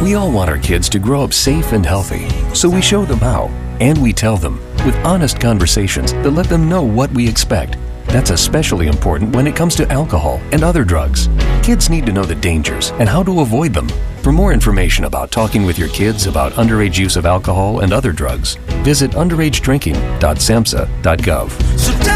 We all want our kids to grow up safe and healthy, so we show them how, and we tell them with honest conversations that let them know what we expect. That's especially important when it comes to alcohol and other drugs. Kids need to know the dangers and how to avoid them. For more information about talking with your kids about underage use of alcohol and other drugs, visit underagedrinking.samhsa.gov.